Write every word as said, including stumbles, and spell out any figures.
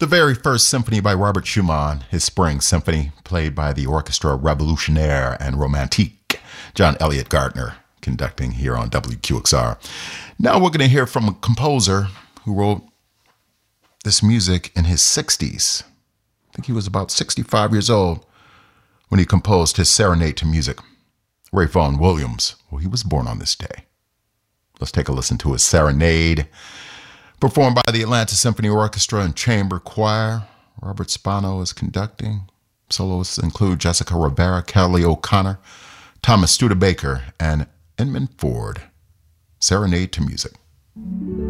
The very first symphony by Robert Schumann, his Spring Symphony, played by the Orchestra Revolutionnaire and Romantique, John Elliott Gardner, conducting here on W Q X R. Now we're going to hear from a composer who wrote this music in his sixties. I think he was about sixty-five years old when he composed his Serenade to Music. Ray Vaughan Williams, well, he was born on this day. Let's take a listen to his Serenade, performed by the Atlanta Symphony Orchestra and Chamber Choir. Robert Spano is conducting. Soloists include Jessica Rivera, Kelly O'Connor, Thomas Studebaker, and Inman Ford. Serenade to Music.